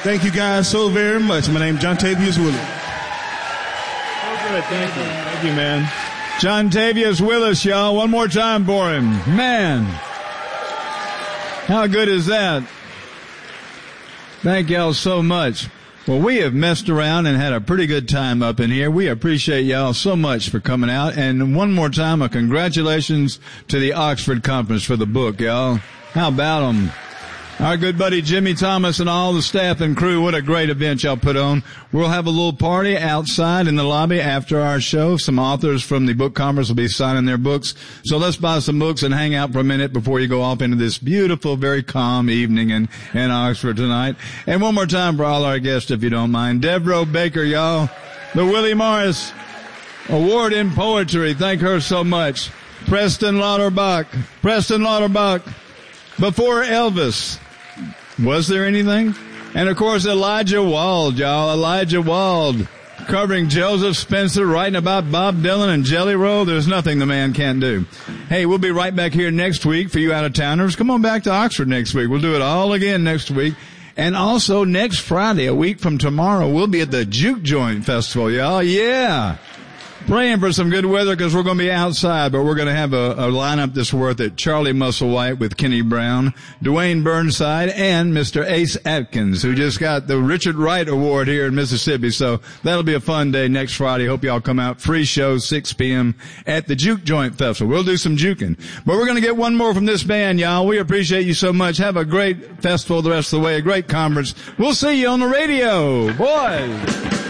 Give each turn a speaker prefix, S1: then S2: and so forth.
S1: Thank you guys so very much. My name is John Tavius Willis.
S2: So good. Thank you. Thank you, man. John Tavius Willis, y'all. One more time for him. Man. How good is that? Thank y'all so much. Well, we have messed around and had a pretty good time up in here. We appreciate y'all so much for coming out. And one more time, a congratulations to the Oxford Conference for the book, y'all. How about them? Our good buddy Jimmy Thomas and all the staff and crew, what a great event y'all put on. We'll have a little party outside in the lobby after our show. Some authors from the book conference will be signing their books. So let's buy some books and hang out for a minute before you go off into this beautiful, very calm evening in Oxford tonight. And one more time for all our guests, if you don't mind. Deborah Baker, y'all. The Willie Morris Award in Poetry. Thank her so much. Preston Lauterbach. Before Elvis. Was there anything? And of course, Elijah Wald, y'all. Elijah Wald. Covering Joseph Spencer, writing about Bob Dylan and Jelly Roll. There's nothing the man can't do. Hey, we'll be right back here next week for you out-of-towners. Come on back to Oxford next week. We'll do it all again next week. And also next Friday, a week from tomorrow, we'll be at the Juke Joint Festival, y'all. Yeah. Praying for some good weather because we're going to be outside, but we're going to have a lineup that's worth it. Charlie Musselwhite with Kenny Brown, Dwayne Burnside, and Mr. Ace Atkins, who just got the Richard Wright Award here in Mississippi. So that'll be a fun day next Friday. Hope y'all come out. Free show, 6 p.m. at the Juke Joint Festival. We'll do some juking. But we're going to get one more from this band, y'all. We appreciate you so much. Have a great festival the rest of the way, a great conference. We'll see you on the radio. Boys.